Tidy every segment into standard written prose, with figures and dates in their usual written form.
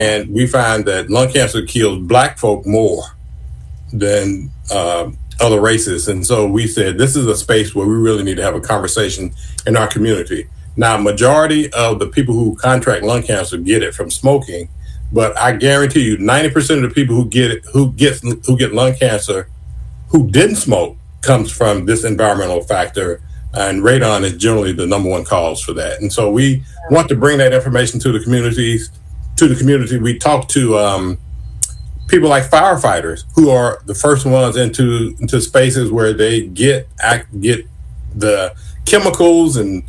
And we find that lung cancer kills Black folk more than other races. And so we said, this is a space where we really need to have a conversation in our community. Now, majority of the people who contract lung cancer get it from smoking, but I guarantee you 90% of the people who get lung cancer who didn't smoke comes from this environmental factor, and radon is generally the number one cause for that. And so we want to bring that information to the communities. We talk to people like firefighters, who are the first ones into spaces where they get the chemicals and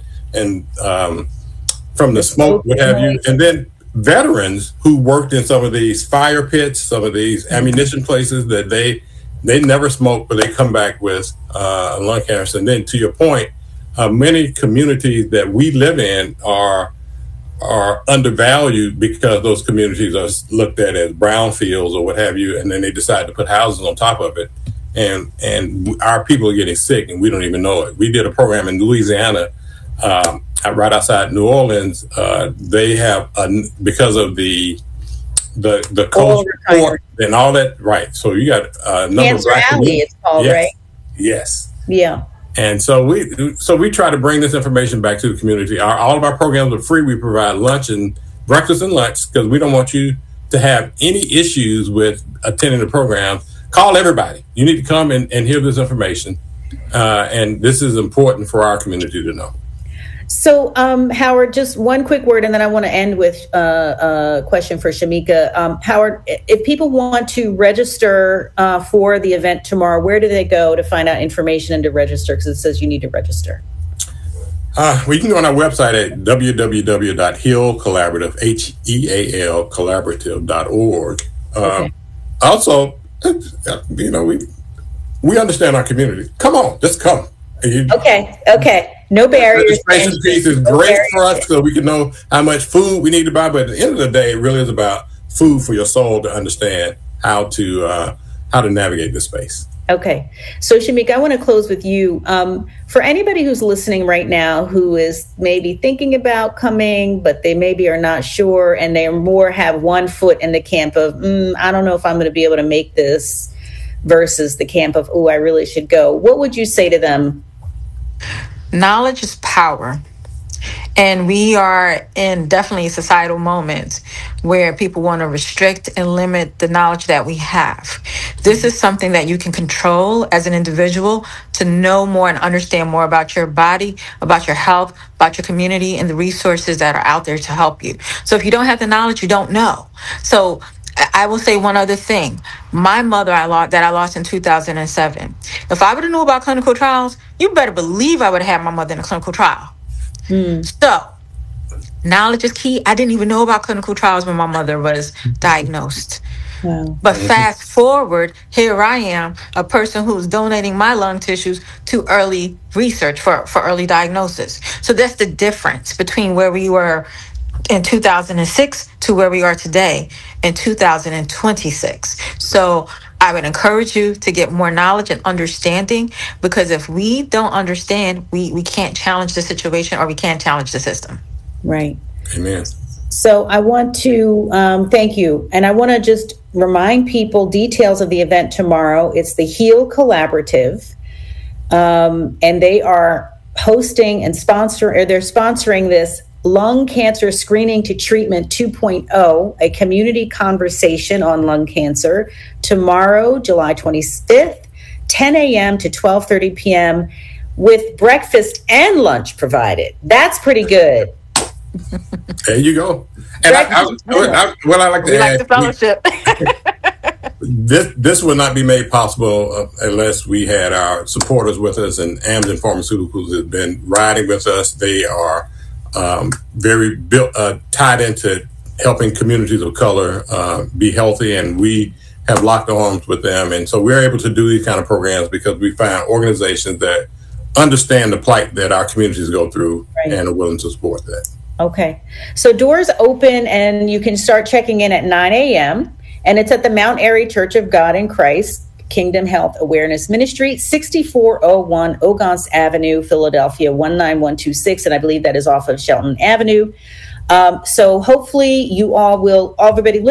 from the smoke, what have you, and then veterans who worked in some of these fire pits, some of these ammunition places that they never smoke, but they come back with lung cancer. And then to your point, many communities that we live in are undervalued because those communities are looked at as brownfields or what have you, and then they decide to put houses on top of it. And our people are getting sick and we don't even know it. We did a program in Louisiana, right outside New Orleans. They have, because of the cold report and all that, right? So you got a number Cancer of Black Alley, it's called, yes. Right? Yes. Yeah. And so we try to bring this information back to the community. All of our programs are free. We provide breakfast and lunch, because we don't want you to have any issues with attending the program. Call everybody. You need to come and hear this information. And this is important for our community to know. So, Howard, just one quick word, and then I want to end with a question for Shamika. Howard, if people want to register for the event tomorrow, where do they go to find out information and to register? Because it says you need to register. Well, you can go on our website at www.healcollaborative, HEAL collaborative.org. Okay. Also, we understand our community. Come on, just come. Okay. No barriers. The registration piece is great for us, so we can know how much food we need to buy. But at the end of the day, it really is about food for your soul to understand how to navigate this space. Okay. So, Shamika, I want to close with you. For anybody who's listening right now who is maybe thinking about coming, but they maybe are not sure, and they more have one foot in the camp of, I don't know if I'm going to be able to make this, versus the camp of, I really should go. What would you say to them? Knowledge is power. And we are in definitely societal moments where people want to restrict and limit the knowledge that we have. This is something that you can control as an individual to know more and understand more about your body, about your health, about your community, and the resources that are out there to help you. So if you don't have the knowledge, you don't know. So I will say one other thing. My mother that I lost in 2007. If I would have known about clinical trials, you better believe I would have had my mother in a clinical trial. So knowledge is key. I didn't even know about clinical trials when my mother was diagnosed. Wow. But fast forward, here I am, a person who's donating my lung tissues to early research for early diagnosis. So that's the difference between where we were in 2006 to where we are today in 2026. So I would encourage you to get more knowledge and understanding, because if we don't understand, we can't challenge the situation, or we can't challenge the system. Right. Amen. So I want to thank you. And I want to just remind people details of the event tomorrow. It's the HEAL Collaborative. And they are hosting and they're sponsoring this Lung Cancer Screening to Treatment 2.0, a community conversation on lung cancer, tomorrow, July 25th, 10 a.m. to 12:30 p.m. with breakfast and lunch provided. That's pretty good. There you go. And what I like to add, the fellowship. This would not be made possible unless we had our supporters with us, and Amgen Pharmaceuticals has been riding with us. They are very tied into helping communities of color be healthy, and we have locked arms with them. And so we're able to do these kind of programs because we find organizations that understand the plight that our communities go through, right, and are willing to support that. Okay. So doors open and you can start checking in at 9 a.m. and it's at the Mount Airy Church of God in Christ Kingdom Health Awareness Ministry, 6401 Ogonce Avenue, Philadelphia, 19126. And I believe that is off of Shelton Avenue. So hopefully you all will, everybody